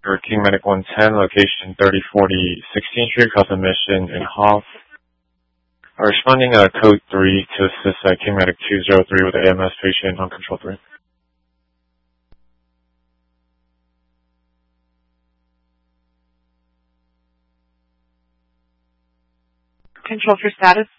for King Medic 110, location 3040 16th Street, Custom Mission in Hoff. Responding code 3 to assist King Medic 203 with AMS patient on control 3. Control for status.